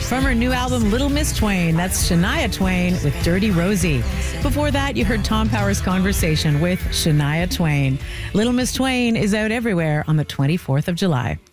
From her new album, Little Miss Twain, that's Shania Twain with Dirty Rosie. Before that, you heard Tom Power's Conversation with Shania Twain. Little Miss Twain is out everywhere on the 24th of July.